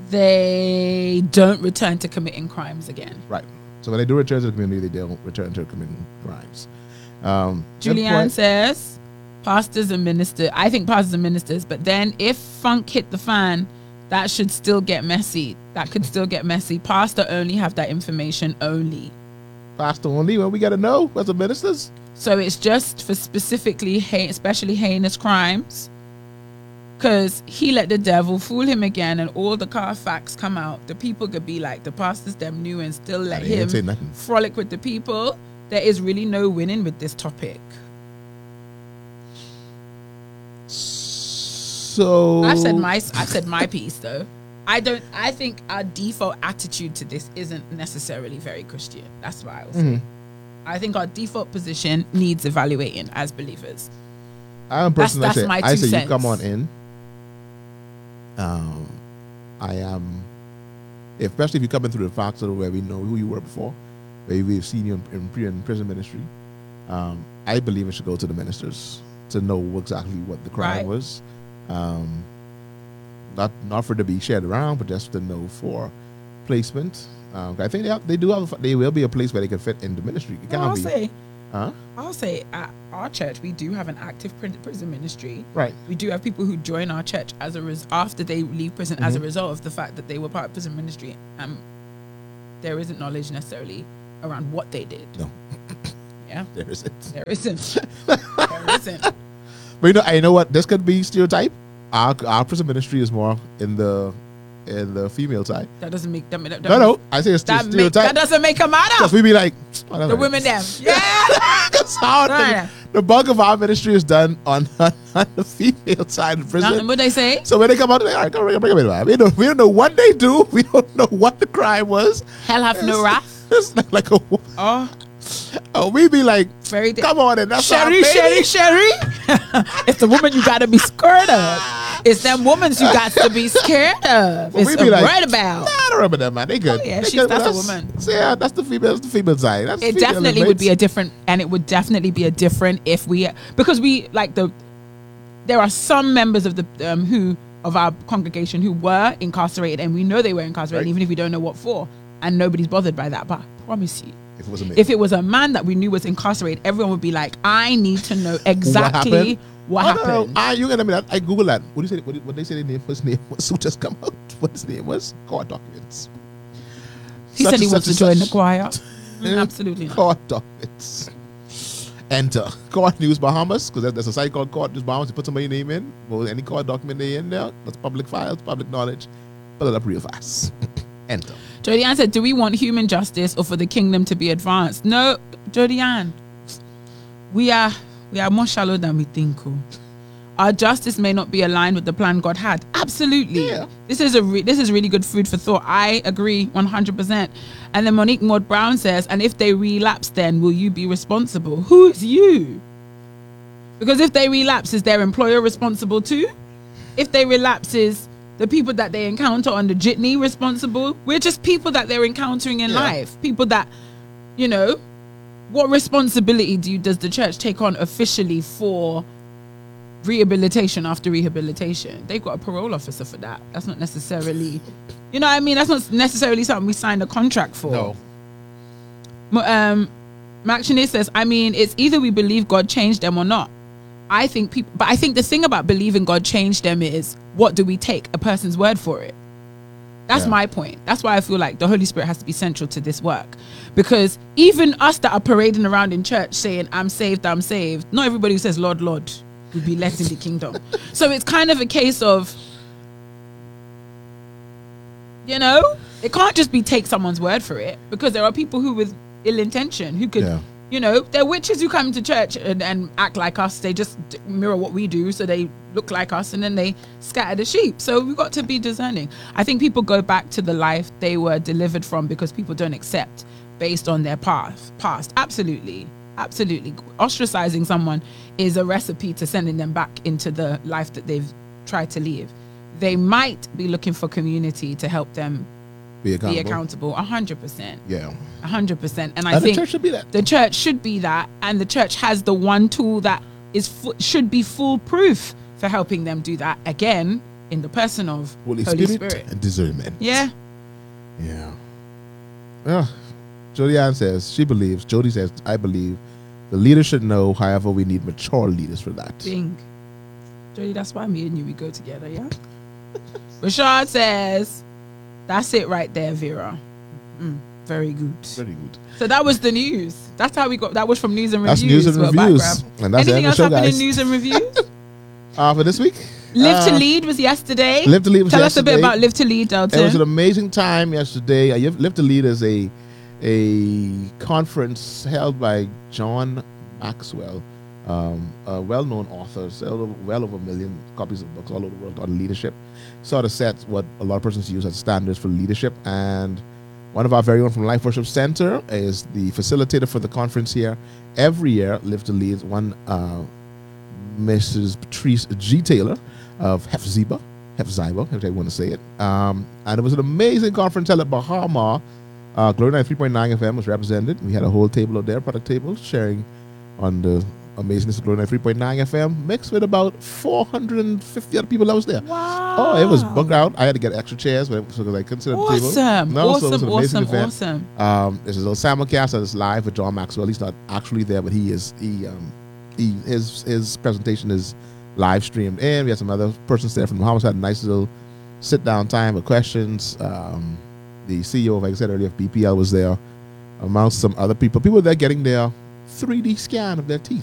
they don't return to committing crimes again. Right. So when they do return to the community, they don't return to committing crimes. Julianne says, pastors and ministers. I think pastors and ministers, but then if funk hit the fan, that should still get messy. That could still get messy. Pastor only have that information only. Pastor only? Well, we got to know as the ministers. So it's just for specifically, especially heinous crimes. Because he let the devil fool him again, and all the car facts come out. The people could be like, the pastors them knew and still let him frolic with the people. There is really no winning with this topic. So I've said my piece though. I think our default attitude to this isn't necessarily very Christian. That's what I will say. I think our default position needs evaluating as believers. I am personally that's my 2 cents. You come on in. I am, especially if you're coming through the facts of where we know who you were before, where we've seen you in prison ministry. I believe it should go to the ministers to know exactly what the crime was. Not for it to be shared around, but just to know for placement. I think they will be a place where they can fit in the ministry. I'll say at our church we do have an active prison ministry. Right. We do have people who join our church after they leave prison as a result of the fact that they were part of prison ministry. There isn't knowledge necessarily around what they did. No. Yeah. There isn't. There isn't. There isn't. But you know what? This could be stereotype. Our prison ministry is more in the female side. That doesn't make them. No. I say it's stereotype. That doesn't make them matter. Because we be like the women them. Yeah. That's how the bulk of our ministry is done on the female side of prison. What they say? So when they come out, they're like, all right, bring them in. We don't know what they do. We don't know what the crime was. Hell have no wrath. It's like a. Oh, we be like, come on, and that's Sherry. It's the woman you got to be scared of. It's them women you got to be scared of. Well, it's right about. Nah, I don't remember them, man. They good. Oh, yeah, that's a woman. So yeah, that's the female side. That's it definitely would be a different, and it would definitely be a different because there are some members of the of our congregation who were incarcerated, and we know they were incarcerated, even if we don't know what for, and nobody's bothered by that. But I promise you, if it was a man that we knew was incarcerated, everyone would be like, I need to know exactly what happened. You gonna admit that? I Google that. What do you say? What they say the name? His name was who just come out. What his name was? Court documents. He said he wants to join the choir. Absolutely not. Court documents. Enter Court News Bahamas, because there's a site called Court News Bahamas. You put somebody's name in, well, any court document they in there, that's public files, public knowledge. Pull it up real fast. Enter. Jodianne said, do we want human justice or for the kingdom to be advanced? No, Jodianne. We are more shallow than we think. Our justice may not be aligned with the plan God had. Absolutely. Yeah. This is really good food for thought. I agree 100%. And then Monique Maud Brown says, and if they relapse, then will you be responsible? Who's you? Because if they relapse, is their employer responsible too? If they relapse, is the people that they encounter on the jitney responsible? We're just people that they're encountering in life. People that, what responsibility does the church take on officially for rehabilitation after rehabilitation? They've got a parole officer for that. That's not necessarily, that's not necessarily something we signed a contract for. No. Max Shanice says, it's either we believe God changed them or not. I think the thing about believing God changed them is, what do we take a person's word for it? That's my point. That's why I feel like the Holy Spirit has to be central to this work. Because even us that are parading around in church saying, I'm saved, not everybody who says, Lord, Lord, will be less in the kingdom. So it's kind of a case of, it can't just be take someone's word for it, because there are people who with ill intention who could, they're witches who come to church and act like us. They just mirror what we do, so they look like us, and then they scatter the sheep. So we've got to be discerning. I think people go back to the life they were delivered from because people don't accept based on their past. Absolutely. Ostracizing someone is a recipe to sending them back into the life that they've tried to live. They might be looking for community to help them be accountable. 100%. Yeah. 100%. And I think the church should be that. The church should be that. And the church has the one tool that should be foolproof for helping them do that. Again, in the person of Holy Holy Spirit, Spirit. and discernment. Yeah. Yeah. Jody Ann says she believes. Jody says, I believe the leaders should know. However, we need mature leaders for that. Bing. Jody, that's why me and you, we go together, yeah? Rashad says, that's it right there, Vera. Very good. Very good. So that was the news. That's how we got. That was from News and That's Reviews. news and for reviews. background. And that's the Anything end else of the show, happened guys. in News and Reviews? For this week? Live to Lead was yesterday. Live to Lead was Tell yesterday. us a bit about Live to Lead, Delton. It was an amazing time yesterday. Live to Lead is a conference held by John Maxwell, a well-known author, sold well over 1 million copies of books all over the world on leadership. Sort of set what a lot of persons use as standards for leadership. And one of our very own from Life Worship Center is the facilitator for the conference here. Every year, Live to Lead, one Mrs. Patrice G. Taylor of Hefziba, however you want to say it. And it was an amazing conference held at Bahama. Glory 93.9 FM was represented. We had a whole table out there, product table, sharing on the amazingness of Glory 93.9 FM, mixed with about 450 other people that was there. Wow. Oh, it was booked out. I had to get extra chairs because I considered the table. Awesome. No, so it was an amazing event. Awesome. This is a simulcast that is live with John Maxwell. He's not actually there, but his presentation is live streamed. And we had some other persons there from Bahamas. Had a nice little sit down time with questions. The CEO, like I said earlier, of BPL was there, amongst some other people. People there getting their 3D scan of their teeth.